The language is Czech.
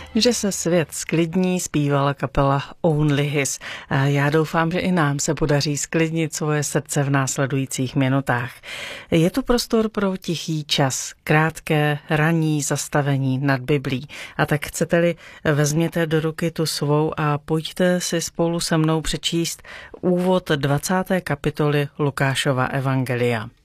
Že se svět sklidní, zpívala kapela Only His. Já doufám, že i nám se podaří sklidnit svoje srdce v následujících minutách. Je tu prostor pro tichý čas, krátké ranní zastavení nad Biblí. A tak chcete-li, vezměte do ruky tu svou a pojďte si spolu se mnou přečíst úvod 20. kapitoly Lukášova evangelia.